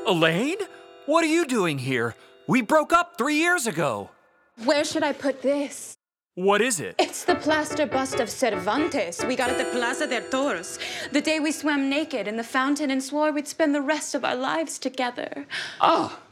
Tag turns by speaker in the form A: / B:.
A: Elaine? What are you doing here? We broke up 3 years ago.
B: Where should I put this?
A: What is it?
B: It's the plaster bust of Cervantes we got at the Plaza de Toros. The day we swam naked in the fountain and swore we'd spend the rest of our lives together.
A: Ah,